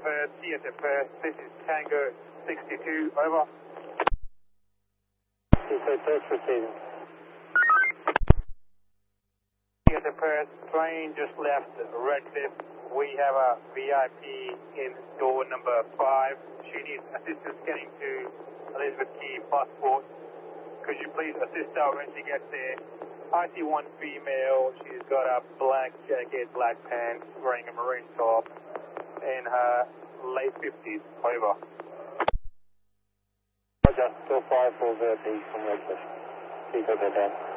Perth, CSF Perth, this is Tango 62, over. CSF Perth receiving. CSF Perth, plane just left Redcliffe. We have a VIP in door number 5. She needs assistance getting to Elizabeth Quay Passport. Could you please assist her when she gets there? I see one female. She's got a black jacket, black pants, wearing a marine top, in her late 50s. Over. Roger, 25 for VIP from Redcliffe. Please go there.